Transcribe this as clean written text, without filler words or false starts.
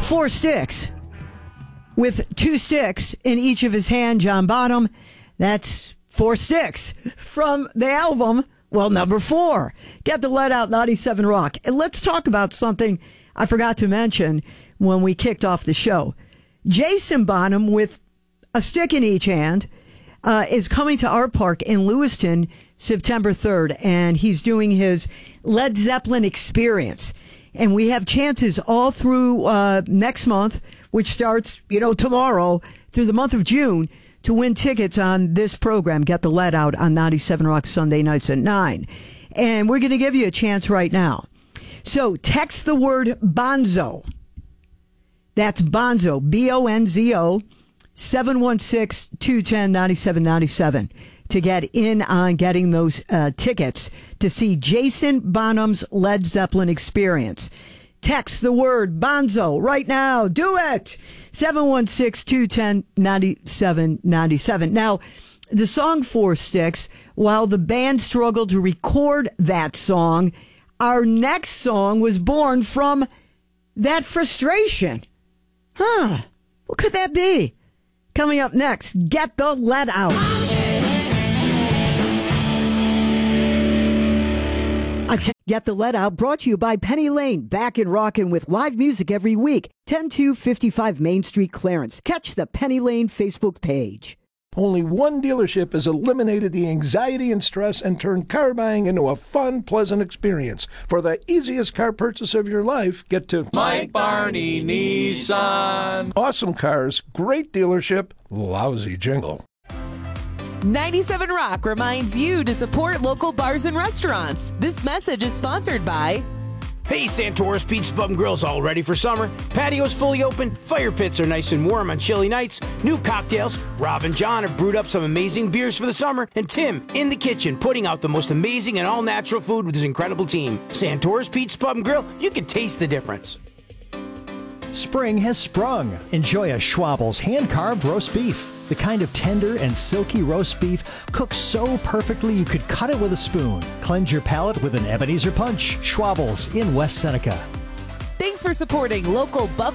4 sticks. With 2 sticks in each of his hand, John Bonham. That's 4 sticks from the album, well, number 4. Get the Let Out 97 Rock. And let's talk about something I forgot to mention when we kicked off the show. Jason Bonham, with a stick in each hand, is coming to our park in Lewiston September 3rd, and he's doing his Led Zeppelin experience. And we have chances all through next month, which starts, tomorrow, through the month of June, to win tickets on this program, Get the Let Out, on 97 Rock Sunday nights at 9. And we're going to give you a chance right now. So text the word Bonzo. That's Bonzo, B-O-N-Z-O, 716-210-9797 to get in on getting those tickets to see Jason Bonham's Led Zeppelin experience. Text the word Bonzo right now. Do it! 716-210-9797. Now, the song 4 Sticks, while the band struggled to record that song, our next song was born from that frustration. What could that be? Coming up next, Get the Let Out. Get the Let Out, brought to you by Penny Lane, back in rockin' with live music every week. 10255 Main Street, Clarence. Catch the Penny Lane Facebook page. Only one dealership has eliminated the anxiety and stress and turned car buying into a fun, pleasant experience. For the easiest car purchase of your life, get to Mike Barney Nissan. Awesome cars, great dealership, lousy jingle. 97 Rock reminds you to support local bars and restaurants. This message is sponsored by... Hey, Santoris Pizza Pub and Grill's all ready for summer. Patio's fully open, fire pits are nice and warm on chilly nights, new cocktails. Rob and John have brewed up some amazing beers for the summer, and Tim in the kitchen putting out the most amazing and all-natural food with his incredible team. Santoris Pizza Pub and Grill, you can taste the difference. Spring has sprung. Enjoy a Schwabel's hand-carved roast beef. The kind of tender and silky roast beef cooked so perfectly you could cut it with a spoon. Cleanse your palate with an Ebenezer Punch. Schwabel's in West Seneca. Thanks for supporting local